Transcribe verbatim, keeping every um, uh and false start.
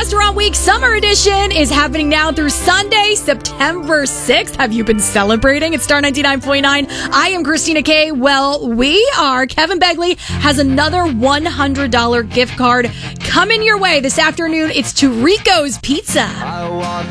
Restaurant Week Summer Edition is happening now through Sunday, September sixth. Have you been celebrating? It's Star ninety-nine point nine. I am Christina Kay. Well, we are. Kevin Begley has another one hundred dollars gift card coming your way this afternoon. It's to Rico's Pizza. I want